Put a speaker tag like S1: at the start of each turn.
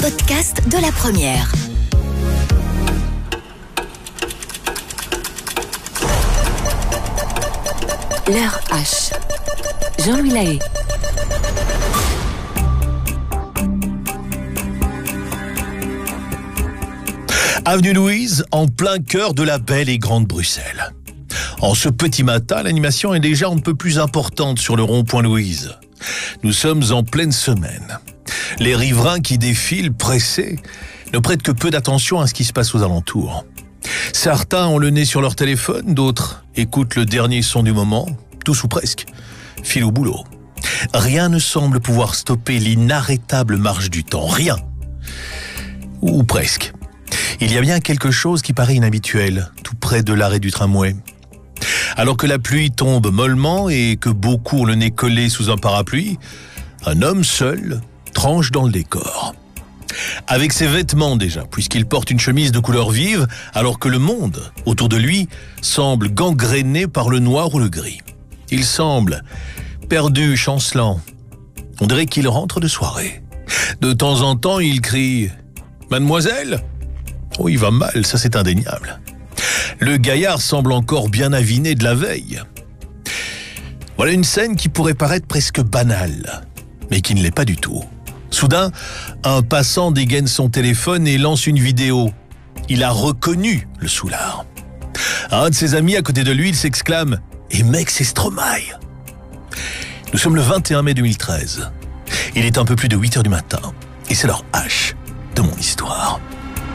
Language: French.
S1: podcast de la première. L'heure H. Jean-Louis Lahaye.
S2: Avenue Louise, en plein cœur de la belle et grande Bruxelles. En ce petit matin, l'animation est déjà un peu plus importante sur le rond-point Louise. Nous sommes en pleine semaine. Les riverains qui défilent, pressés, ne prêtent que peu d'attention à ce qui se passe aux alentours. Certains ont le nez sur leur téléphone, d'autres écoutent le dernier son du moment, tous ou presque, filent au boulot. Rien ne semble pouvoir stopper l'inarrêtable marche du temps, rien. Ou presque. Il y a bien quelque chose qui paraît inhabituel, tout près de l'arrêt du tramway. Alors que la pluie tombe mollement et que beaucoup ont le nez collé sous un parapluie, un homme seul tranche dans le décor. Avec ses vêtements déjà, puisqu'il porte une chemise de couleur vive, alors que le monde autour de lui semble gangréné par le noir ou le gris. Il semble perdu, chancelant. On dirait qu'il rentre de soirée. De temps en temps, il crie « Mademoiselle ?» Oh, il va mal, ça c'est indéniable. Le gaillard semble encore bien aviné de la veille. Voilà une scène qui pourrait paraître presque banale, mais qui ne l'est pas du tout. Soudain, un passant dégaine son téléphone et lance une vidéo. Il a reconnu le soulard. Un de ses amis à côté de lui, il s'exclame « Et mec, c'est Stromae !» Nous sommes le 21 mai 2013. Il est un peu plus de 8 heures du matin et c'est l'heure H de mon histoire.